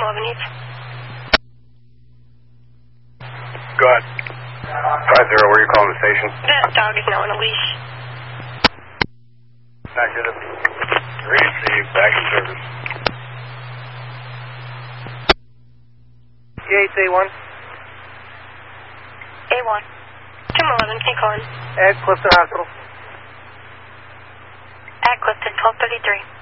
11 East. Go ahead. 50, where are you calling the station? That dog is now on a leash. Negative. Received. Back in service. Gates A1. A1. 211, can you call in? At Clifton Hospital. At Clifton, 1233.